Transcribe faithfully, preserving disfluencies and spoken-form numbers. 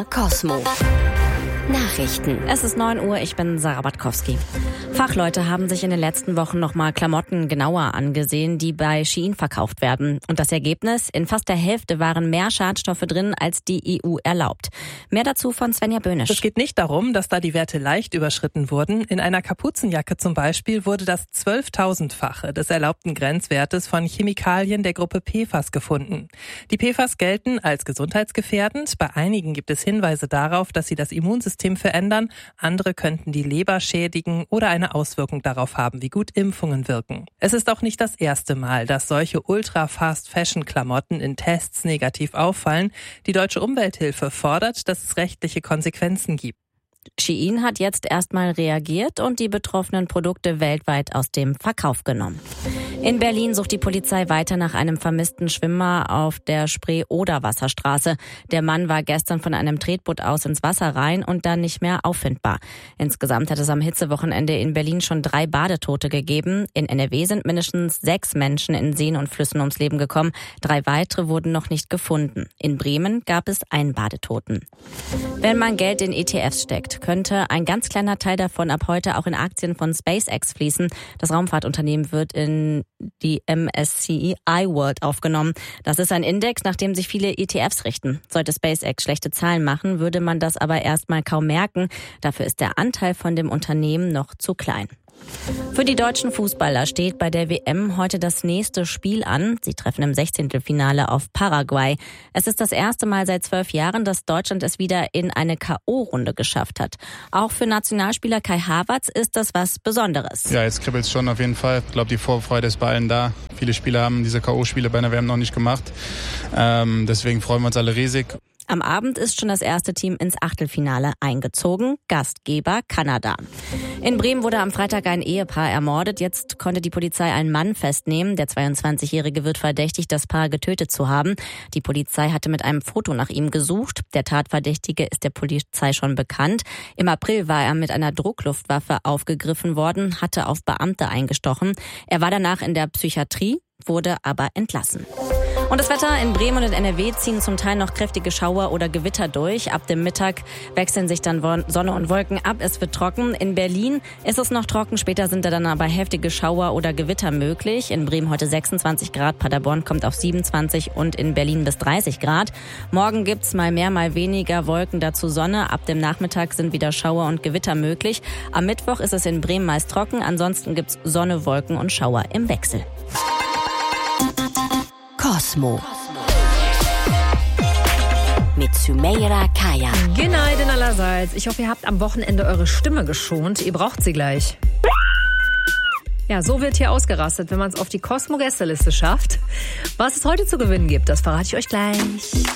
R Cosmo. Nachrichten. Es ist neun Uhr, ich bin Sarah Batkowski. Fachleute haben sich in den letzten Wochen nochmal Klamotten genauer angesehen, die bei Shein verkauft werden. Und das Ergebnis? In fast der Hälfte waren mehr Schadstoffe drin, als die E U erlaubt. Mehr dazu von Svenja Böhnisch. Es geht nicht darum, dass da die Werte leicht überschritten wurden. In einer Kapuzenjacke zum Beispiel wurde das zwölftausendfache des erlaubten Grenzwertes von Chemikalien der Gruppe P F A S gefunden. Die P F A S gelten als gesundheitsgefährdend. Bei einigen gibt es Hinweise darauf, dass sie das Immunsystem verändern. Andere könnten die Leber schädigen oder eine Auswirkung darauf haben, wie gut Impfungen wirken. Es ist auch nicht das erste Mal, dass solche Ultra-Fast-Fashion-Klamotten in Tests negativ auffallen. Die Deutsche Umwelthilfe fordert, dass es rechtliche Konsequenzen gibt. Shein hat jetzt erstmal reagiert und die betroffenen Produkte weltweit aus dem Verkauf genommen. In Berlin sucht die Polizei weiter nach einem vermissten Schwimmer auf der Spree-Oder-Wasserstraße. Der Mann war gestern von einem Tretboot aus ins Wasser rein und dann nicht mehr auffindbar. Insgesamt hat es am Hitzewochenende in Berlin schon drei Badetote gegeben. In N R W sind mindestens sechs Menschen in Seen und Flüssen ums Leben gekommen. Drei weitere wurden noch nicht gefunden. In Bremen gab es einen Badetoten. Wenn man Geld in E T Fs steckt, könnte ein ganz kleiner Teil davon ab heute auch in Aktien von SpaceX fließen. Das Raumfahrtunternehmen wird in die M S C I World aufgenommen. Das ist ein Index, nach dem sich viele E T Fs richten. Sollte SpaceX schlechte Zahlen machen, würde man das aber erstmal kaum merken. Dafür ist der Anteil von dem Unternehmen noch zu klein. Für die deutschen Fußballer steht bei der W M heute das nächste Spiel an. Sie treffen im Sechzehntelfinale auf Paraguay. Es ist das erste Mal seit zwölf Jahren, dass Deutschland es wieder in eine K O-Runde geschafft hat. Auch für Nationalspieler Kai Havertz ist das was Besonderes. Ja, jetzt kribbelt es schon auf jeden Fall. Ich glaube, die Vorfreude ist bei allen da. Viele Spieler haben diese K O-Spiele bei einer W M noch nicht gemacht. Ähm, deswegen freuen wir uns alle riesig. Am Abend ist schon das erste Team ins Achtelfinale eingezogen, Gastgeber Kanada. In Bremen wurde am Freitag ein Ehepaar ermordet. Jetzt konnte die Polizei einen Mann festnehmen. Der zweiundzwanzigjährige wird verdächtigt, das Paar getötet zu haben. Die Polizei hatte mit einem Foto nach ihm gesucht. Der Tatverdächtige ist der Polizei schon bekannt. Im April war er mit einer Druckluftwaffe aufgegriffen worden, hatte auf Beamte eingestochen. Er war danach in der Psychiatrie, wurde aber entlassen. Und das Wetter in Bremen und in N R W ziehen zum Teil noch kräftige Schauer oder Gewitter durch. Ab dem Mittag wechseln sich dann Sonne und Wolken ab. Es wird trocken. In Berlin ist es noch trocken. Später sind da dann aber heftige Schauer oder Gewitter möglich. In Bremen heute sechsundzwanzig Grad. Paderborn kommt auf siebenundzwanzig und in Berlin bis dreißig Grad. Morgen gibt's mal mehr, mal weniger Wolken, dazu Sonne. Ab dem Nachmittag sind wieder Schauer und Gewitter möglich. Am Mittwoch ist es in Bremen meist trocken. Ansonsten gibt's Sonne, Wolken und Schauer im Wechsel. Cosmo. Mit Sümeyra Kaya. Goneiden allerseits. Ich hoffe, ihr habt am Wochenende eure Stimme geschont. Ihr braucht sie gleich. Ja, so wird hier ausgerastet, wenn man es auf die Cosmo-Gästeliste schafft. Was es heute zu gewinnen gibt, das verrate ich euch gleich.